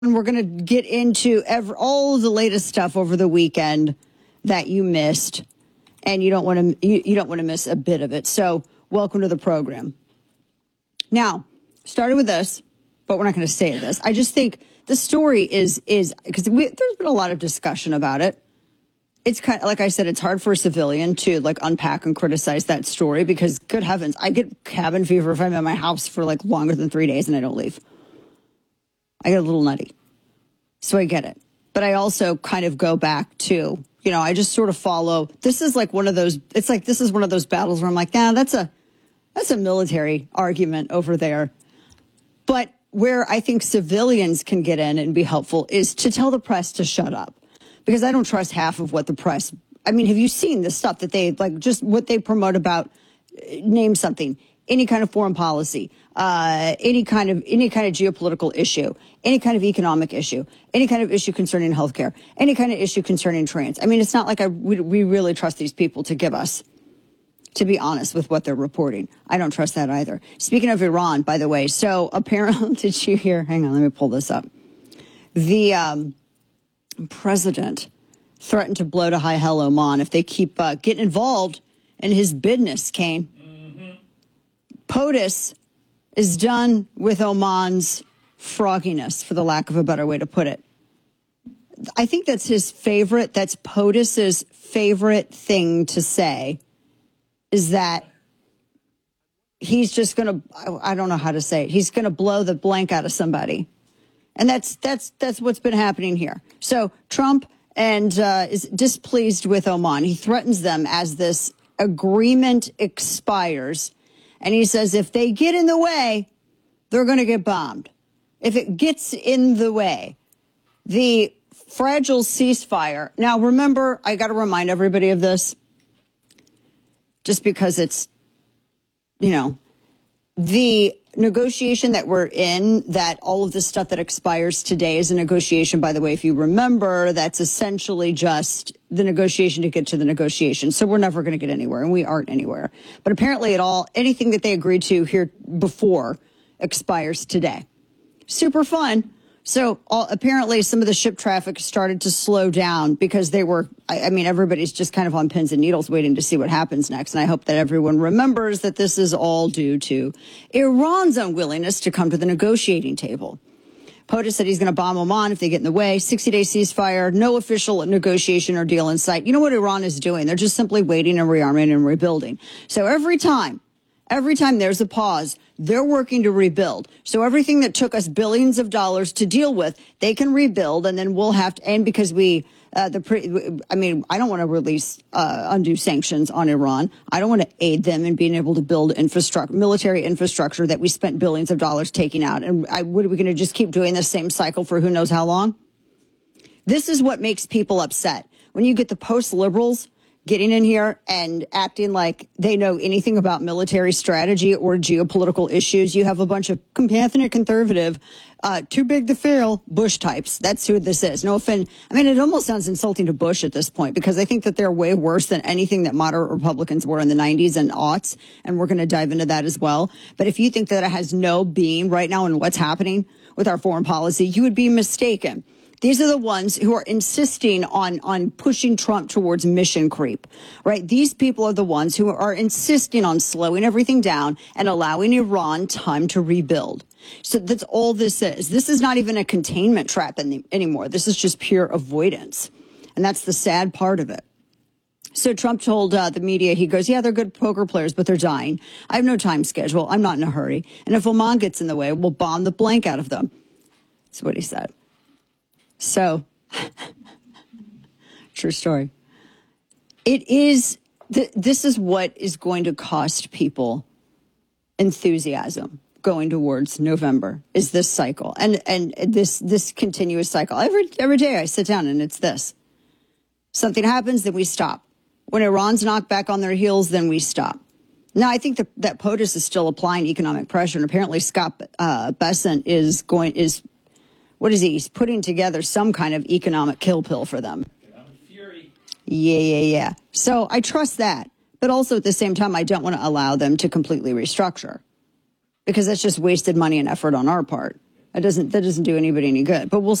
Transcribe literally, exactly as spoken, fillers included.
And we're going to get into every, all the latest stuff over the weekend that you missed, and you don't want to you, you don't want to miss a bit of it. So, welcome to the program. Now, started with this, but we're not going to say this. I just think the story is is because there's been a lot of discussion about it. It's kind of, like I said, it's hard for a civilian to like unpack and criticize that story because, good heavens, I get cabin fever if I'm at my house for like longer than three days and I don't leave. I get a little nutty. So I get it. But I also kind of go back to, you know, I just sort of follow. This is like one of those, it's like this is one of those battles where I'm like, nah, that's a, that's a military argument over there. But where I think civilians can get in and be helpful is to tell the press to shut up. Because I don't trust half of what the press, I mean, have you seen the stuff that they, like, just what they promote about, name something, any kind of foreign policy, uh, any kind of, any kind of geopolitical issue, any kind of economic issue, any kind of issue concerning healthcare, any kind of issue concerning trans. I mean, it's not like I, we, we really trust these people to give us, to be honest with what they're reporting. I don't trust that either. Speaking of Iran, by the way, so apparently, did you hear, hang on, let me pull this up. The, um, president threatened to blow to high hell Oman if they keep uh, getting involved in his business, Kane. Mm-hmm. POTUS is done with Oman's frogginess, for the lack of a better way to put it. I think that's his favorite, that's POTUS's favorite thing to say, is that he's just going to, I don't know how to say it, he's going to blow the blank out of somebody. And that's that's that's what's been happening here. So Trump and uh, is displeased with Oman. He threatens them as this agreement expires. And he says if they get in the way, they're going to get bombed. If it gets in the way, the fragile ceasefire. Now, remember, I got to remind everybody of this just because it's, you know, the negotiation that we're in, that all of this stuff that expires today is a negotiation, by the way, if you remember, that's essentially just the negotiation to get to the negotiation. So we're never going to get anywhere, and we aren't anywhere. But apparently it all, anything that they agreed to here before expires today. Super fun. So all, apparently some of the ship traffic started to slow down because they were, I, I mean, everybody's just kind of on pins and needles waiting to see what happens next. And I hope that everyone remembers that this is all due to Iran's unwillingness to come to the negotiating table. POTUS said he's going to bomb Oman if they get in the way. sixty-day ceasefire, no official negotiation or deal in sight. You know what Iran is doing? They're just simply waiting and rearming and rebuilding. So every time, every time there's a pause, they're working to rebuild. So everything that took us billions of dollars to deal with, they can rebuild, and then we'll have to, and because we, uh, the, pre, I mean, I don't want to release uh, undue sanctions on Iran. I don't want to aid them in being able to build infrastructure, military infrastructure that we spent billions of dollars taking out. And I, what are we going to just keep doing the same cycle for who knows how long? This is what makes people upset. When you get the post-liberals getting in here and acting like they know anything about military strategy or geopolitical issues. You have a bunch of compassionate conservative, uh, too big to fail Bush types. That's who this is. No offense. I mean, it almost sounds insulting to Bush at this point because I think that they're way worse than anything that moderate Republicans were in the nineties and aughts. And we're going to dive into that as well. But if you think that it has no being right now in what's happening with our foreign policy, you would be mistaken. These are the ones who are insisting on, on pushing Trump towards mission creep, right? These people are the ones who are insisting on slowing everything down and allowing Iran time to rebuild. So that's all this is. This is not even a containment trap any, anymore. This is just pure avoidance. And that's the sad part of it. So Trump told uh, the media, he goes, yeah, they're good poker players, but they're dying. I have no time schedule. I'm not in a hurry. And if Oman gets in the way, we'll bomb the blank out of them. That's what he said. So, true story. It is, th- this is what is going to cost people enthusiasm going towards November, is this cycle. And and this this continuous cycle. Every, every day I sit down and it's this. Something happens, then we stop. When Iran's knocked back on their heels, then we stop. Now, I think that, that POTUS is still applying economic pressure, and apparently Scott uh, Bessent is going, is What is he? He's putting together some kind of economic kill pill for them. Economic fury. Yeah, yeah, yeah. So I trust that. But also at the same time, I don't want to allow them to completely restructure because that's just wasted money and effort on our part. That doesn't that doesn't do anybody any good. But we'll